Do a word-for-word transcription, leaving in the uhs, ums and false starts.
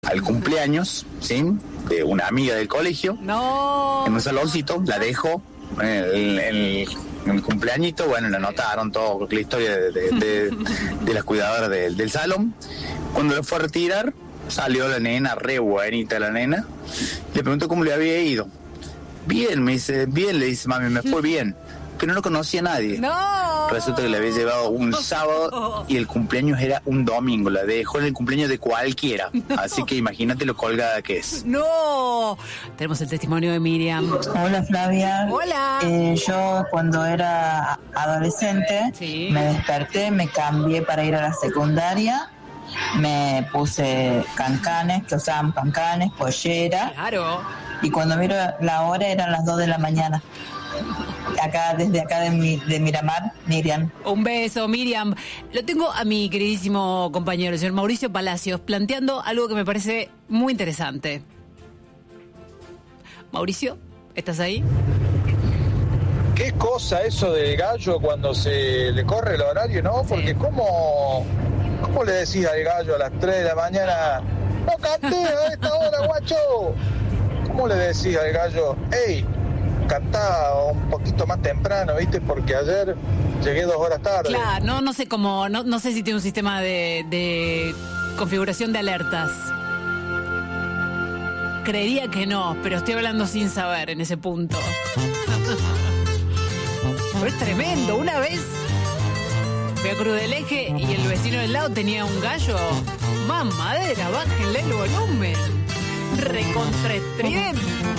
al cumpleaños, ¿sí? De una amiga del colegio. No. En un saloncito, la dejó en el, el, el cumpleañito, bueno, le anotaron todo, la historia de, de, de, de las cuidadoras de, del salón. Cuando lo fue a retirar, salió la nena, re buenita la nena, le preguntó cómo le había ido. Bien, me dice, bien, le dice, mami, me fue bien, que no lo conocía a nadie. No. Resulta que le había llevado un sábado y el cumpleaños era un domingo, la dejó en el cumpleaños de cualquiera, no. Así que imagínate lo colgada que es. No. Tenemos el testimonio de Miriam. Hola Flavia. Hola. Eh, yo cuando era adolescente, sí, me desperté, me cambié para ir a la secundaria, me puse cancanes, que usaban cancanes, pollera. Claro. Y cuando miro la hora eran las dos de la mañana. Acá, desde acá de, mi, de Miramar, Miriam. Un beso, Miriam. Lo tengo a mi queridísimo compañero, el señor Mauricio Palacios, planteando algo que me parece muy interesante. Mauricio, ¿estás ahí? ¿Qué cosa eso del gallo cuando se le corre el horario, no? Porque sí. ¿cómo, ¿Cómo le decís al gallo a las tres de la mañana? ¡No canté a esta hora, guacho! ¿Cómo le decís al gallo? ¡Ey! Cantá un poquito más temprano, ¿viste? Porque ayer llegué dos horas tarde. Claro, no, no sé cómo, no, no sé si tiene un sistema de, de configuración de alertas. Creería que no, pero estoy hablando sin saber en ese punto. Pero es tremendo. Una vez fui a Cruz del Eje y el vecino del lado tenía un gallo. Más madera, bájenle el volumen. Recontra estridente.